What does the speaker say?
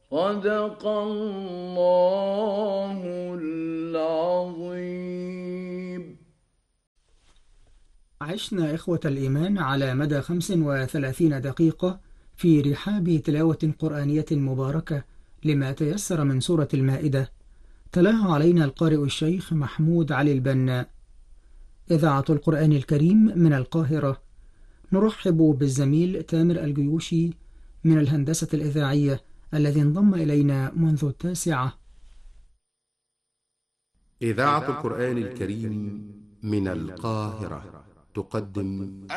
صدق الله العظيم. عشنا إخوة الإيمان على مدى 35 دقيقة في رحاب تلاوة قرآنية مباركة لما تيسر من سورة المائدة، تلاها علينا القارئ الشيخ محمود علي البنا. إذاعة القرآن الكريم من القاهرة. نرحب بالزميل تامر الجيوشي من الهندسة الإذاعية الذي انضم إلينا منذ 9. إذاعة القرآن الكريم من القاهرة تقدم